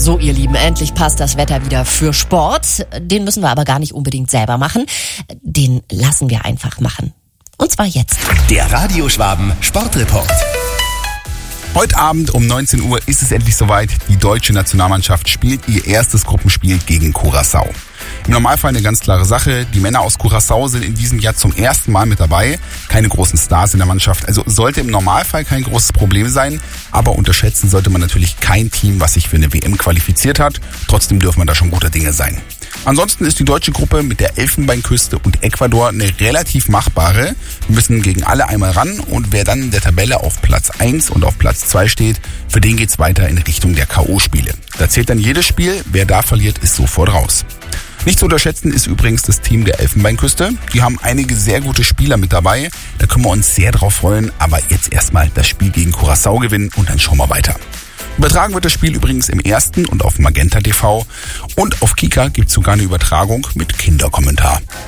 So, ihr Lieben, endlich passt das Wetter wieder für Sport. Den müssen wir aber gar nicht unbedingt selber machen. Den lassen wir einfach machen. Und zwar jetzt. Der Radio-Schwaben Sportreport. Heute Abend um 19 Uhr ist es endlich soweit. Die deutsche Nationalmannschaft spielt ihr erstes Gruppenspiel gegen Curaçao. Im Normalfall eine ganz klare Sache. Die Männer aus Curaçao sind in diesem Jahr zum ersten Mal mit dabei. Keine großen Stars in der Mannschaft. Also sollte im Normalfall kein großes Problem sein. Aber unterschätzen sollte man natürlich kein Team, was sich für eine WM qualifiziert hat. Trotzdem dürfen wir da schon guter Dinge sein. Ansonsten ist die deutsche Gruppe mit der Elfenbeinküste und Ecuador eine relativ machbare. Wir müssen gegen alle einmal ran und wer dann in der Tabelle auf Platz 1 und auf Platz 2 steht, für den geht's weiter in Richtung der K.O.-Spiele. Da zählt dann jedes Spiel, wer da verliert, ist sofort raus. Nicht zu unterschätzen ist übrigens das Team der Elfenbeinküste. Die haben einige sehr gute Spieler mit dabei. Da können wir uns sehr drauf freuen. Aber jetzt erstmal das Spiel gegen Curaçao gewinnen und dann schauen wir weiter. Übertragen wird das Spiel übrigens im Ersten und auf Magenta TV. Und auf Kika gibt's sogar eine Übertragung mit Kinderkommentar.